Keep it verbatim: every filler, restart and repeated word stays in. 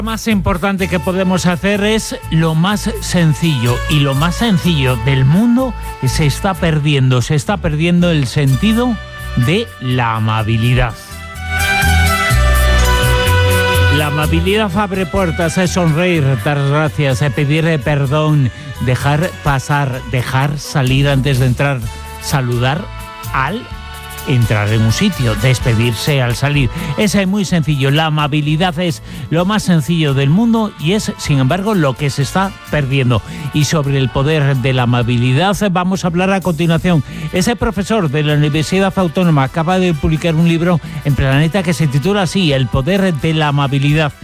Lo más importante que podemos hacer es lo más sencillo, y lo más sencillo del mundo se está perdiendo, se está perdiendo el sentido de la amabilidad. La amabilidad abre puertas, es sonreír, dar gracias, es pedir perdón, dejar pasar, dejar salir antes de entrar, saludar al entrar en un sitio, despedirse al salir. Es muy sencillo. La amabilidad es lo más sencillo del mundo y es, sin embargo, lo que se está perdiendo. Y sobre el poder de la amabilidad vamos a hablar a continuación. Ese profesor de la Universidad Autónoma acaba de publicar un libro en Planeta que se titula así: El poder de la amabilidad.